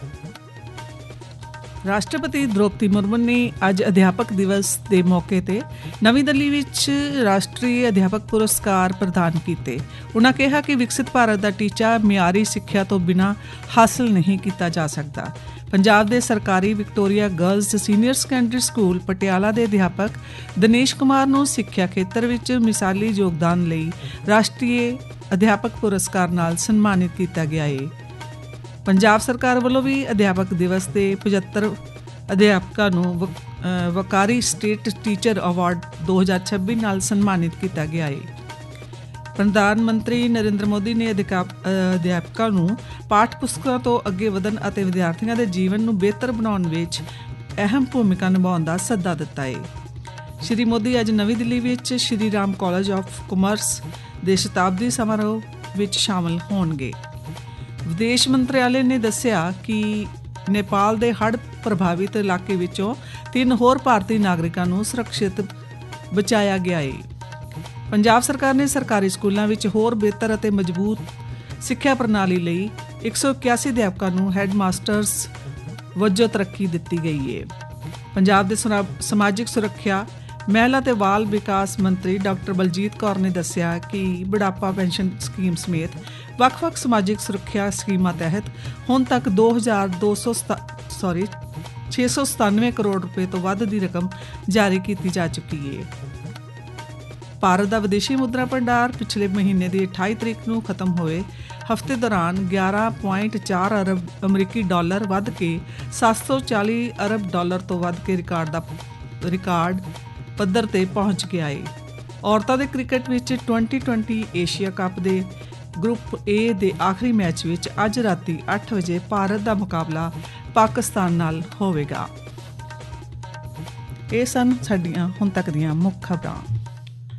ਰਾਸ਼ਟਰਪਤੀ ਦ੍ਰੋਪਦੀ ਮੁਰਮੂ ਨੇ ਅੱਜ ਅਧਿਆਪਕ ਦਿਵਸ ਦੇ ਮੌਕੇ ਤੇ ਨਵੀਂ ਦਿੱਲੀ ਵਿੱਚ ਰਾਸ਼ਟਰੀ ਅਧਿਆਪਕ ਪੁਰਸਕਾਰ ਪ੍ਰਦਾਨ ਕੀਤੇ। ਉਨ੍ਹਾਂ ਕਿਹਾ ਕਿ ਵਿਕਸਿਤ ਭਾਰਤ ਦਾ ਟੀਚਾ ਮਿਆਰੀ ਸਿੱਖਿਆ ਤੋਂ ਬਿਨਾਂ ਹਾਸਲ ਨਹੀਂ ਕੀਤਾ ਜਾ ਸਕਦਾ। ਪੰਜਾਬ ਦੇ ਸਰਕਾਰੀ Victoria girls senior secondary school Patiala ਦੇ ਅਧਿਆਪਕ ਦਿਨੇਸ਼ ਕੁਮਾਰ ਨੂੰ ਸਿੱਖਿਆ ਖੇਤਰ ਵਿੱਚ ਮਿਸਾਲੀ ਯੋਗਦਾਨ ਲਈ ਰਾਸ਼ਟਰੀ ਅਧਿਆਪਕ ਪੁਰਸਕਾਰ ਨਾਲ ਸਨਮਾਨਿਤ ਕੀਤਾ ਗਿਆ ਹੈ। ਪੰਜਾਬ ਸਰਕਾਰ ਵੱਲੋਂ ਵੀ ਅਧਿਆਪਕ ਦਿਵਸ ਦੇ 75 ਅਧਿਆਪਕਾਂ ਨੂੰ ਵਕਾਰੀ ਸਟੇਟ ਟੀਚਰ ਅਵਾਰਡ 2026 ਨਾਲ ਸਨਮਾਨਿਤ ਕੀਤਾ ਗਿਆ ਹੈ। ਪ੍ਰਧਾਨ ਮੰਤਰੀ ਨਰਿੰਦਰ ਮੋਦੀ ਨੇ ਅਧਿਆਪਕਾਂ ਨੂੰ ਪਾਠ ਪੁਸਤਕਾਂ ਤੋਂ ਅੱਗੇ ਵਧਣ ਅਤੇ ਵਿਦਿਆਰਥੀਆਂ ਦੇ ਜੀਵਨ ਨੂੰ ਬਿਹਤਰ ਬਣਾਉਣ ਵਿੱਚ ਅਹਿਮ ਭੂਮਿਕਾ ਨਿਭਾਉਣ ਦਾ ਸੱਦਾ ਦਿੱਤਾ ਹੈ। ਸ਼੍ਰੀ ਮੋਦੀ ਅੱਜ ਨਵੀਂ ਦਿੱਲੀ ਵਿੱਚ Shri Ram college of commerce ਦੇ ਸ਼ਤਾਬਦੀ ਸਮਾਰੋਹ ਵਿੱਚ ਸ਼ਾਮਲ ਹੋਣਗੇ। ਵਿਦੇਸ਼ ਮੰਤਰਾਲੇ ਨੇ ਦੱਸਿਆ ਕਿ ਨੇਪਾਲ ਦੇ ਹੜ੍ਹ ਪ੍ਰਭਾਵਿਤ ਇਲਾਕੇ ਵਿੱਚੋਂ 3 ਹੋਰ ਭਾਰਤੀ ਨਾਗਰਿਕਾਂ ਨੂੰ ਸੁਰੱਖਿਅਤ ਬਚਾਇਆ ਗਿਆ ਹੈ। ਪੰਜਾਬ ਸਰਕਾਰ ਨੇ ਸਰਕਾਰੀ ਸਕੂਲਾਂ ਵਿੱਚ ਹੋਰ ਬਿਹਤਰ ਅਤੇ ਮਜ਼ਬੂਤ ਸਿੱਖਿਆ ਪ੍ਰਣਾਲੀ ਲਈ 181 ਅਧਿਆਪਕਾਂ ਨੂੰ ਹੈੱਡ ਮਾਸਟਰਸ ਵਜੋਂ ਤਰੱਕੀ ਦਿੱਤੀ ਗਈ ਹੈ। ਪੰਜਾਬ ਦੇ ਸਮਾਜਿਕ ਸੁਰੱਖਿਆ, ਮਹਿਲਾ ਤੇ ਬਾਲ ਵਿਕਾਸ ਮੰਤਰੀ ਡਾਕਟਰ ਬਲਜੀਤ ਕੌਰ ਨੇ ਦੱਸਿਆ ਕਿ ਬੁਢਾਪਾ ਪੈਨਸ਼ਨ ਸਕੀਮ ਸਮੇਤ ਵੱਖ-ਵੱਖ ਸਮਾਜਿਕ ਸੁਰੱਖਿਆ ਸਕੀਮਾਂ ਤਹਿਤ ਹੁਣ ਤੱਕ 697 ਕਰੋੜ ਰੁਪਏ ਤੋਂ ਵੱਧ ਦੀ ਰਕਮ ਜਾਰੀ ਕੀਤੀ ਜਾ ਚੁੱਕੀ ਹੈ। ਭਾਰਤ ਦਾ ਵਿਦੇਸ਼ੀ ਮੁਦਰਾ ਭੰਡਾਰ ਪਿਛਲੇ ਮਹੀਨੇ ਦੀ 28 ਤਰੀਕ ਨੂੰ ਖਤਮ ਹੋਏ ਹਫ਼ਤੇ ਦੌਰਾਨ 11.4 ਅਰਬ ਅਮਰੀਕੀ ਡਾਲਰ ਵੱਧ ਕੇ 740 ਅਰਬ ਡਾਲਰ ਤੋਂ ਵੱਧ ਕੇ ਰਿਕਾਰਡ ਪੱਧਰ ਤੇ ਪਹੁੰਚ ਗਿਆ ਹੈ। ਔਰਤਾਂ ਦੇ ਕ੍ਰਿਕਟ ਵਿੱਚ 2020 ਏਸ਼ੀਆ ਕੱਪ ਦੇ ਗਰੁੱਪ A ਦੇ ਆਖਰੀ ਮੈਚ ਵਿੱਚ ਅੱਜ ਰਾਤੀ 8 ਵਜੇ ਭਾਰਤ ਦਾ ਮੁਕਾਬਲਾ ਪਾਕਿਸਤਾਨ ਨਾਲ ਹੋਵੇਗਾ। ਇਹ ਸਨ ਸਾਡੀਆਂ ਹੁਣ ਤੱਕ ਦੀਆਂ ਮੁੱਖ ਖਬਰਾਂ।